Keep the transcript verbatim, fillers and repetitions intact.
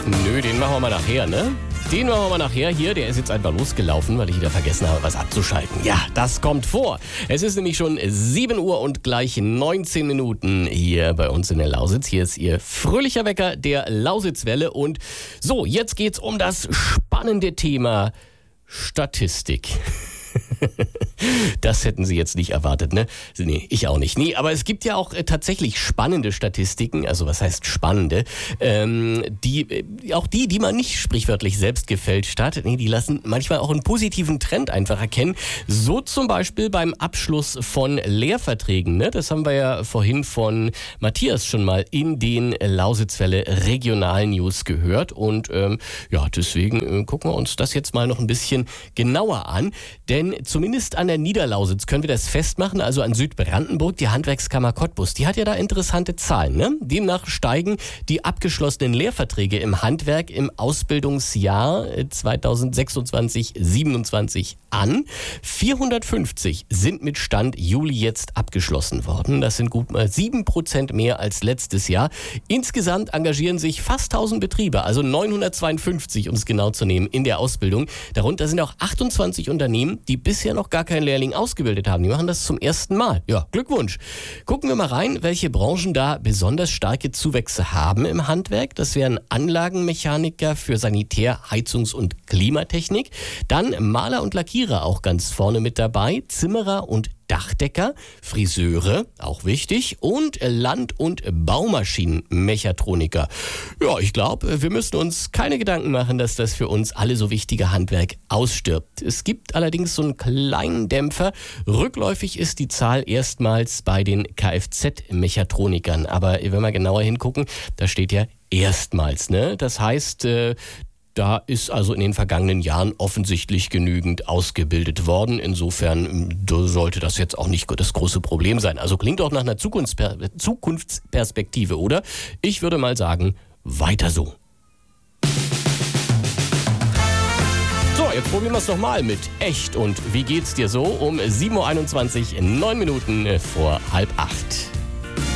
Nö, den machen wir mal nachher, ne? Den machen wir mal nachher hier. Der ist jetzt einfach losgelaufen, weil ich wieder vergessen habe, was abzuschalten. Ja, das kommt vor. Es ist nämlich schon sieben Uhr und gleich neunzehn Minuten hier bei uns in der Lausitz. Hier ist Ihr fröhlicher Wecker der Lausitzwelle. Und so, jetzt geht's um das spannende Thema Statistik. Das hätten Sie jetzt nicht erwartet, ne? Nee, ich auch nicht. Nee, aber es gibt ja auch äh, tatsächlich spannende Statistiken, also was heißt spannende? Ähm, die, äh, auch die, die man nicht sprichwörtlich selbst gefälscht hat, nee, die lassen manchmal auch einen positiven Trend einfach erkennen. So zum Beispiel beim Abschluss von Lehrverträgen, ne? Das haben wir ja vorhin von Matthias schon mal in den Lausitzwelle Regional News gehört. Und ähm, ja, deswegen äh, gucken wir uns das jetzt mal noch ein bisschen genauer an. Denn zumindest an der Niederlausitz können wir das festmachen, also an Südbrandenburg, die Handwerkskammer Cottbus, die hat ja da interessante Zahlen, ne? Demnach steigen die abgeschlossenen Lehrverträge im Handwerk im Ausbildungsjahr zweitausendsechsundzwanzig siebenundzwanzig an. vierhundertfünfzig sind mit Stand Juli jetzt abgeschlossen worden. Das sind gut mal sieben Prozent mehr als letztes Jahr. Insgesamt engagieren sich fast tausend Betriebe, also neunhundertzweiundfünfzig, um es genau zu nehmen, in der Ausbildung. Darunter sind auch achtundzwanzig Unternehmen, die bisher noch gar keinen Lehrling ausgebildet haben. Die machen das zum ersten Mal. Ja, Glückwunsch. Gucken wir mal rein, welche Branchen da besonders starke Zuwächse haben im Handwerk. Das wären Anlagenmechaniker für Sanitär-, Heizungs- und Klimatechnik. Dann Maler und Lackierer auch ganz vorne mit dabei. Zimmerer und Dachdecker, Friseure, auch wichtig, und Land- und Baumaschinenmechatroniker. Ja, ich glaube, wir müssen uns keine Gedanken machen, dass das für uns alle so wichtige Handwerk ausstirbt. Es gibt allerdings so einen kleinen Dämpfer. Rückläufig ist die Zahl erstmals bei den Kfz-Mechatronikern. Aber wenn wir genauer hingucken, da steht ja erstmals, ne? Das heißt, äh, da ist also in den vergangenen Jahren offensichtlich genügend ausgebildet worden. Insofern sollte das jetzt auch nicht das große Problem sein. Also klingt auch nach einer Zukunftsper- Zukunftsperspektive, oder? Ich würde mal sagen, weiter so. So, jetzt probieren wir es nochmal mit Echt. Und wie geht's dir so? Um sieben Uhr einundzwanzig, neun Minuten vor halb acht.